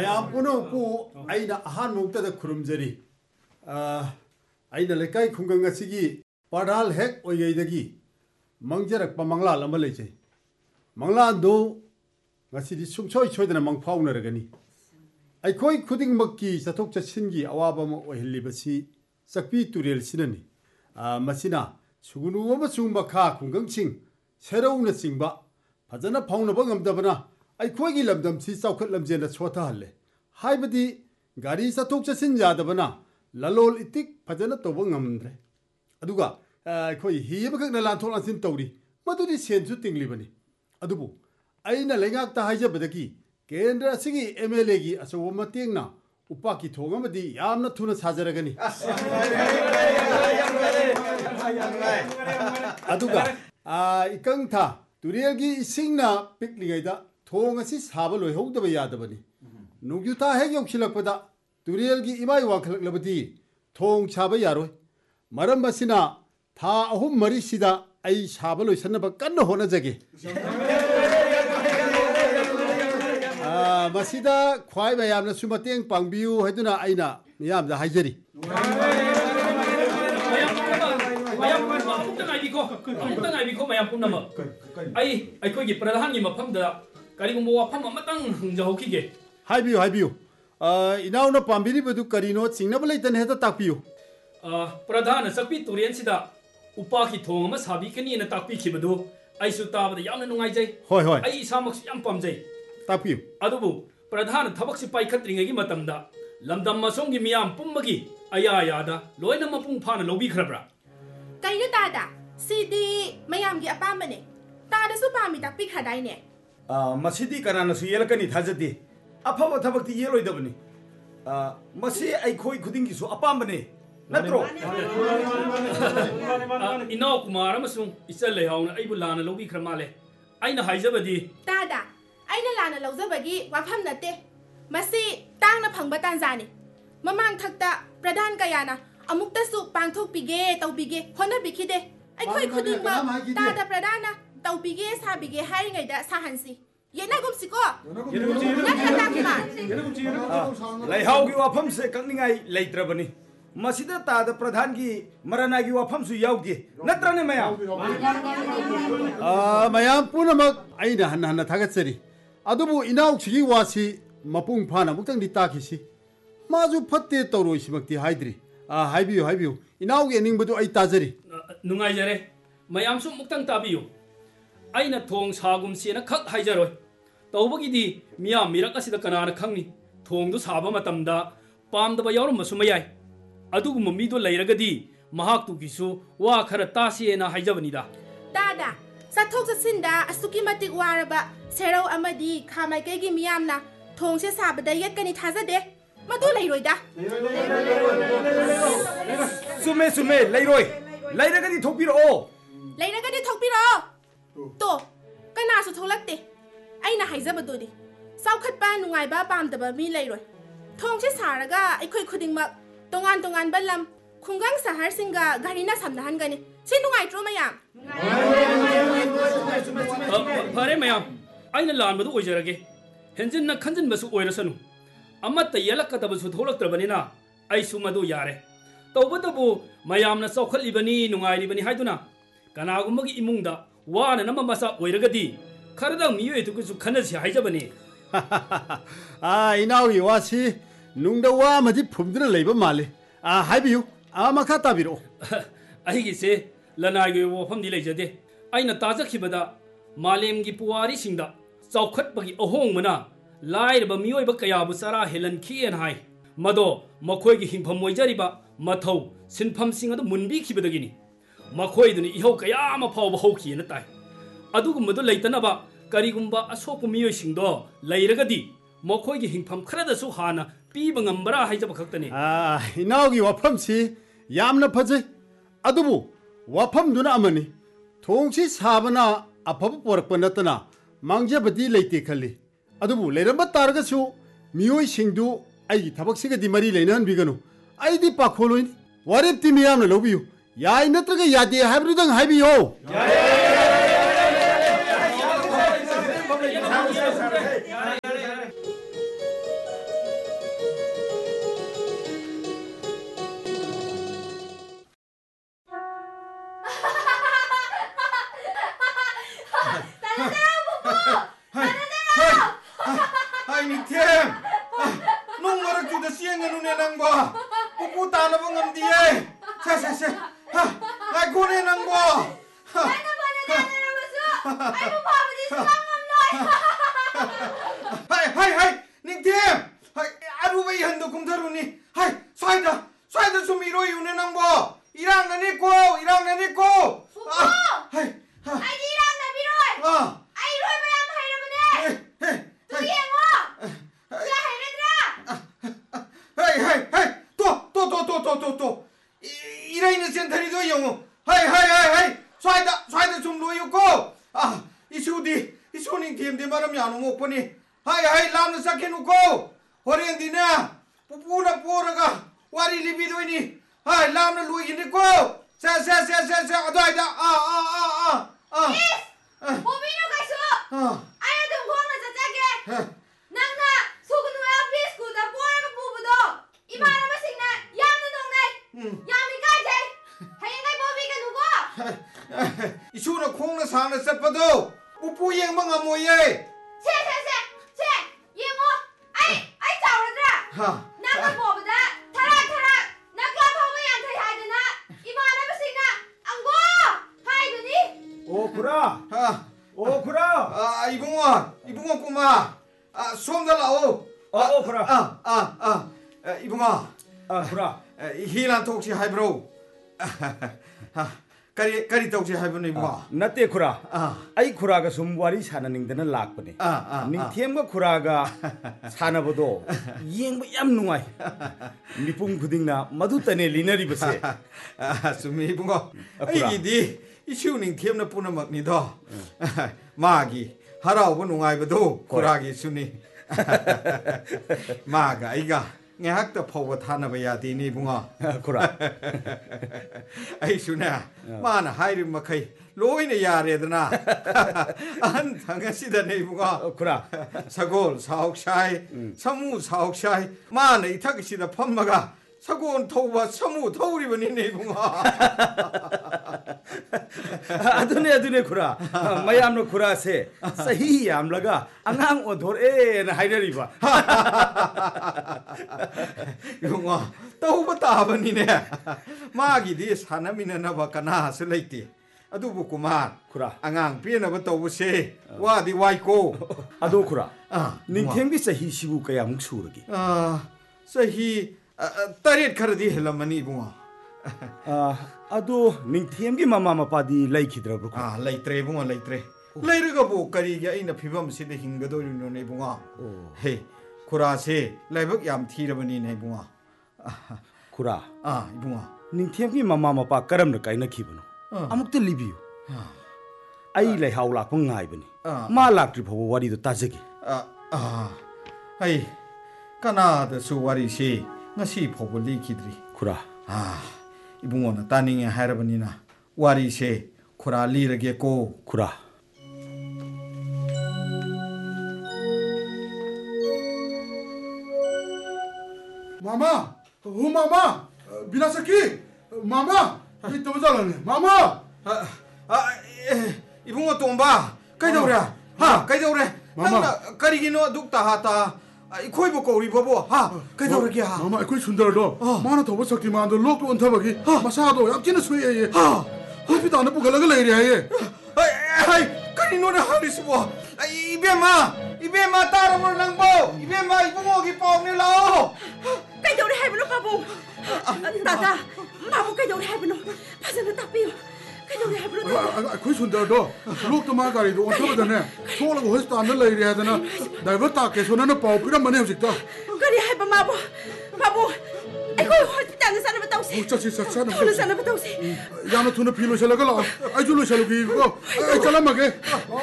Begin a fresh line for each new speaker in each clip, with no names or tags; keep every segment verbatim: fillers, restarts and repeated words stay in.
mayam puno ku aina ahan mukta da khurumjari aina lekai khungang asigi padal hek oyei dagi mangjarak pa mangla lama leche mangla do ngasi di sumchoi choidana mangphauna ragani ai khoi khuding makki chathok chachingi awaba ma ohilli basi sakpi turel sinani masina sugunu ama chungba kha khungang ching serowna chingba fajana phauna ba ngamdabana ai khoi gi lamdam si chawkhat lamjena chotha halle haibadi gari chathok chachin yadabana lalol itik fajana toba ngamdre aduga khoi hiba khak na lan thol ansin tawri maduri sen su tingli bani adubu aina lengak ta haija badaki kendra sigi mla gi aso matengna upaki thonga madi yamna thuna sajaragani aduga a ikang tha turiel gi isingna pikligaida thonga si saba loi hogdaba yadabani nugyuta hek yoksilakpada turiel gi imai wakhalak labadi thong chaba yaroi maram basina tha ahum mari sida ai saba loi sanaba kanna hona jage masida khwai mayamna sumateng pangbiu haiduna aina miyamda haijari
mayam amukta ngai biko amukta ngai biko mayam punama ai ai khoi gi pradhan gi mafam da kari gumbo wafam amatang hungjahoki
haibiu haibiu inauna pambiri badu karino chingna balaitan heta takpiu
pradhan sakpi turien sida upa ki thong ma sabi kani na takpi khibadu ai su tabada yamna nungai jai
hoi hoi
ai isamak yam pamjai
takpiu
adubu pradhan thabak si pai khatringa gi matamda lamdam masong gi miyam pummagi aya yada loina mapung phana lobi khrabra
kaina tada sidi mayam gi apamane tada su pami takpi khadai ne
ah masidi kanana su yelakani thajati afawa thabakti yeloidabani ah masi ai khoi khuding gi su apambane natro
inaw kumar amasung isal lehauna aibu lana lobi khramale aina haijabadi
tada aina lana lawjabagi wafam nate masi tangna phangba tanjani mamang thakta pradhan kayana amukta su pangthok pige tawbige hona bikhide ai khoi khuding ba tada pradhana tawbige sabige hai ngai da sahansi yena gumsi ko yena khata
lai hau gi wafam se kangningai leitrabani masida tada pradhan gi marana gi wafam su yaugi natrane mayam
ah mayam punamak aina hanna hanna thagatsari adubu inaw chigi wasi mapung phana muktang di takisi maju phatte tawroi simakti haidri a haibiu haibiu inaw ge ningbadu ai tajari
nungai jare mayam su muktang tabiu aina thong sagum sena khak haijaroi tawbagi di miyam mirak asida kanana khangni thong du saba matamda pamdaba yawrum masumai adugu mummi do leiragadi mahak tu gisu wa khara tasiena haijabani da
tada sathok sasinda asuki matik waraba serau amadi khamai kegi miyamna thongse sabada yatkani thajade madu leiroida
sume sume leiroi leiragadi thokpiro
leiragadi thokpiro to kana su tholakte aina haijabadodi saukhatpa nungai ba pamdaba mi leiroi thongse saraga aikhoi khudingma tongan tongan balam khungang sahar singa garina samnahan gani si nungai tro mayam
fare mayam aina lan badu ojarage henjin na khanjin basu oirasanu amatta yalakadabasu tholaktrabani na ai sumadu yare tawbadabu mayam na chawkhalibani nungai libani haiduna kanagumagi imungda wana nama masa oiragadi kharadang miyoi tukusu khanasi haijabani
ah inawi wasi nungda wa madi phumduna leiba male ah haibiu a makha tabiro
aigi se lanai wo famdi leijade aina tajakhibada malemgi puwari singda chawkhatbagi ahong mana lairba miyoiba kayabu sara helan khien hai mado makhoigi himpham moijariba mathau sinpham singadu munbi khibadagini makhoiduni ihau kayama phawba hauki na tai adugumadu leitanaba karigumba asoku miyoi singdo leiragadi makhoigi himpham khradasu hana piba ngambara haijaba khaktani
ah inawgi wafamsi yamna phaje adubu wafamduna amani thongsi sabana aphab porakpa natana mangjabadi leite khali adubu leiramba targasu miyoi singdu ai thabaksigadi mari leinan biganu aidi pakholoi waripti miyamna lobiyu yai natraga yade habrudang haibiyo
ai nictem nung marak tu da siang anu ne nang ba pupu ta na bangam die sa sa sa ha ngai ko ne nang ba
Nana ba na nana na masu ai bu ba ba di sang ngam loi
hai hai hai nictem hai aru bai han do kum tharu ni hai sai da sai da sumi roi yu ne nang ba irang na ni ko irang na ni ko hai
ai di rang na bi roi
ah
ai roi ba yam hai ra ba ne tu yengo sa hai ra dra
Hey, hey, hey! To, to, to, to, to, to, to! 이라이는 센터리도 영어. Hey, hey, hey, hey! 쏴이다, 쏴이다 좀 놓여고. 아, 이수디, 이수님 팀들 말하면 안 오고 보니. Hey, hey, 라는 싹해 놓고. 허리엔디나, 뿌뿌나 뿌어라가 와리 리비도이니. Hey, 라는 루이기 놓고. 자, 자, 자, 자, 자, 아도이다. 아, 아, 아, 아, 아.
bo bi no kai su
아,
ai adum khong na cha cha ge nang na su gu nu ya please school da por ga bu bu do imana ma sing na yam na dong nai yam mi kai jai hayang kai bo bi ga nu go
이수는 콩나 상나 셋빠도 뿌뿌 영망 안 모예.
che che che che yengo ai ai chao ra dra
하.
nang na bo ba da thara thara na ka pha ma yan thai hai da na imana ma sing na ang go hai du ni
오 구라 아, 오 구라 아 이봉원 이봉원 꼬마 아 수험 달라오
어 구라
아아아 이봉아
아 구라
히란 톡시 하이브로 아 까리 까리 톡시 하이브네 이봉아
나때 구라
아
아이 구라가 숨와리 사나닝드는 락보네
아, 아,
닝티엠과 구라가 사나보도 이행부 얌 누아이 미풍 부딩나 마두따네 리너리버세
아 수미 이봉아
아, 구라.
이기디 이슈닝 팀나 뿌는 막니도 마기 하라오고 농아이버도 구라기 수니 마가 아이가 ngahakta phawa thana ba yati ni bunga
구라
ai suna mana hairi makai loina yare dana an thanga sida nei bunga
구라
sagol sauk shai samu sauk shai mana ithak sida phammaga 사고온 더우와 사무 더우리버니 네 bunga
아드네 아드네 구라 마야암노 구라세 사히 얌라가 앙앙 오도레 나 하이러리바
bunga 더우바 따버니네 마기디 사나미나나바 까나스 레이티 adubu kumar
구라
angang piana ba tawse wa di wai ko
아도 구라
아
닝템비 사히 시부 그야 묵수르기
아 sahi tarit kharadi helamani bunga
아 아도 닝템비 마마 마파디 라이키드라고
아 leitre bunga leitre leiraga bo kari ga ina phibam sida hingado no ne bunga he khura se laibak yam thirabani ne bunga
구라
아 bunga
닝템비 마마 마파 까람나 까이나 키브노 아묵테 리비유 아이 라이 하울라 펑가이브니 마 락트리 보고 와리도 따제기
아 아 ai kanada su wari se ngasi phoboli kidri
구라
아 이bunga taninge harabanina wari se khura lirage ko
구라
마마, 어 마마, 비나사키, 마마, 이 떠자라네, 마마.
아, 아, 이bunga tomba kaidawra ha kaidawre nangna karigino dukta hata ikhoibo ko ribobo ha kaidawrage ha
마마, 이거 순다르도, 마나 더버 sakti만도 lok도 온타바기, 마사도 얌진의 수예예. 하, 호피도 안 부갈라가 레이리야예.
ai karino나 하리스보 이베마 이베마 따라물 낭보 이베마 이bungo기 뽕니 라오
kaidawri hai bano babu dada mabu kaidawri hai bano phajana tapiyo kaidawri hai bano
이거 순다르도, lok도 마가리도 온타바다네. 소라고 호스탄을 레이리야잖아. 다이버 타케소나는 파우피란 마네 없다.
kari hai ba mabu babu ai ko hospital na sana batau se
자, 자, 자, 자,
thona sana batau se
야나 투나 필로 샬라가 라. 아이 줄로 샬로기 이거. 아이 잘라마게.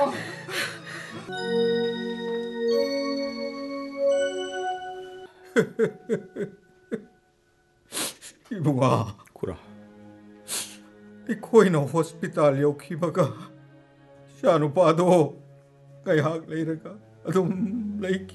이bunga
구라
ikhoina hospital yokhibaga shanu pado kayak leiraga adum lei